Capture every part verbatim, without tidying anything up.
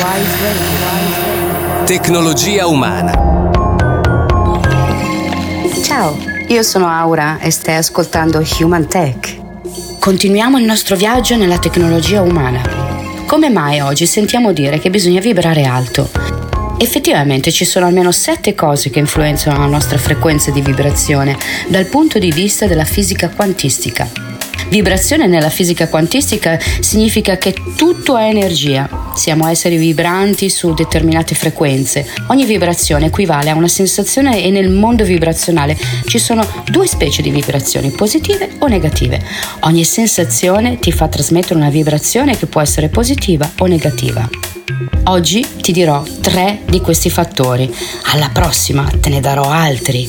Tecnologia umana. Ciao, io sono Aura e stai ascoltando Human Tech. Continuiamo il nostro viaggio nella tecnologia umana. Come mai oggi sentiamo dire che bisogna vibrare alto? Effettivamente ci sono almeno sette cose che influenzano la nostra frequenza di vibrazione dal punto di vista della fisica quantistica. Vibrazione nella fisica quantistica significa che tutto è energia. Siamo esseri vibranti su determinate frequenze. Ogni vibrazione equivale a una sensazione e nel mondo vibrazionale ci sono due specie di vibrazioni, positive o negative. Ogni sensazione ti fa trasmettere una vibrazione che può essere positiva o negativa. Oggi ti dirò tre di questi fattori. Alla prossima te ne darò altri.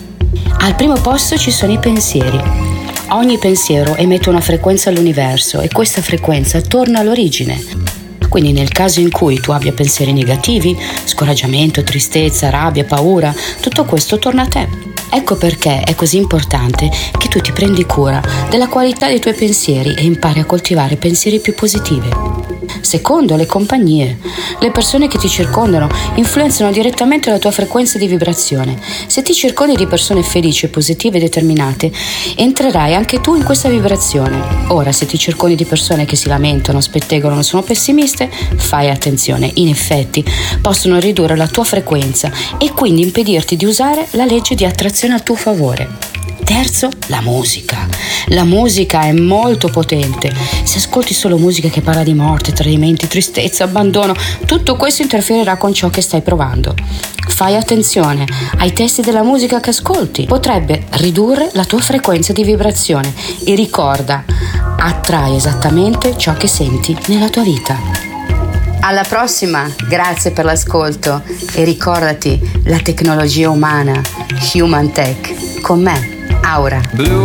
Al primo posto ci sono i pensieri. Ogni pensiero emette una frequenza all'universo e questa frequenza torna all'origine. Quindi nel caso in cui tu abbia pensieri negativi, scoraggiamento, tristezza, rabbia, paura, tutto questo torna a te. Ecco perché è così importante che tu ti prendi cura della qualità dei tuoi pensieri e impari a coltivare pensieri più positivi. Secondo, le compagnie. Le persone che ti circondano influenzano direttamente la tua frequenza di vibrazione. Se ti circondi di persone felici, positive e determinate, entrerai anche tu in questa vibrazione. Ora, se ti circondi di persone che si lamentano, spettegolano, sono pessimiste, fai attenzione. In effetti, possono ridurre la tua frequenza e quindi impedirti di usare la legge di attrazione a tuo favore. Terzo, la musica. La musica è molto potente. Se ascolti solo musica che parla di morte, tradimenti, tristezza, abbandono, tutto questo interferirà con ciò che stai provando. Fai attenzione ai testi della musica che ascolti. Potrebbe ridurre la tua frequenza di vibrazione e ricorda, attrai esattamente ciò che senti nella tua vita. Alla prossima, grazie per l'ascolto e ricordati la tecnologia umana, Human Tech, con me, Aura. Blue